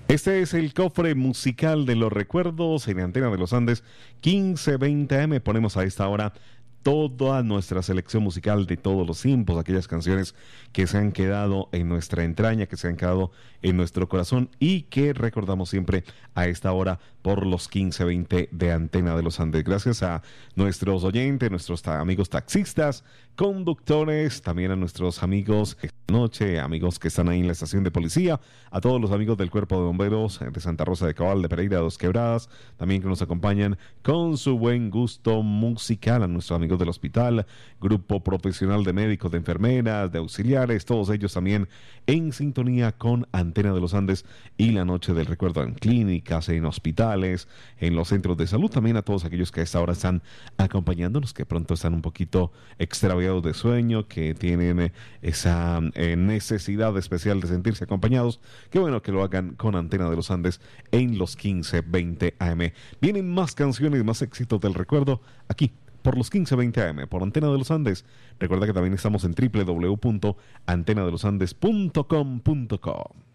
Este es el cofre musical de los recuerdos en Antena de los Andes 1520 AM. Ponemos a esta hora toda nuestra selección musical de todos los tiempos, aquellas canciones que se han quedado en nuestra entraña, que se han quedado en nuestro corazón y que recordamos siempre a esta hora por los 1520 de Antena de los Andes. Gracias a nuestros oyentes, nuestros amigos taxistas, conductores, también a nuestros amigos esta noche, amigos que están ahí en la estación de policía, a todos los amigos del Cuerpo de Bomberos de Santa Rosa de Cabal, de Pereira, Dos Quebradas, también que nos acompañan con su buen gusto musical, a nuestros amigos del hospital, grupo profesional de médicos, de enfermeras, de auxiliares, todos ellos también en sintonía con Antena de los Andes y la noche del recuerdo en clínicas, en hospitales, en los centros de salud, también a todos aquellos que a esta hora están acompañándonos, que pronto están un poquito extraviados de sueño, que tienen esa necesidad especial de sentirse acompañados. Qué bueno que lo hagan con Antena de los Andes en los 1520 AM. Vienen más canciones, más éxitos del recuerdo aquí por los 1520 AM, por Antena de los Andes. Recuerda que también estamos en www.antenadelosandes.com.co.